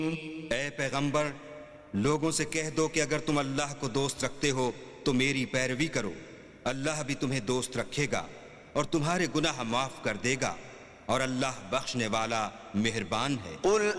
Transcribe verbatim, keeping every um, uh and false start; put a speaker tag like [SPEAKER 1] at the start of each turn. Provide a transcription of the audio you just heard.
[SPEAKER 1] ए पैगंबर, लोगों से कह दो कि अगर तुम अल्लाह को दोस्त रखते हो तो मेरी पैरवी करो, अल्लाह भी तुम्हें दोस्त रखेगा और तुम्हारे गुनाह माफ कर देगा और अल्लाह बख्शने वाला मेहरबान है।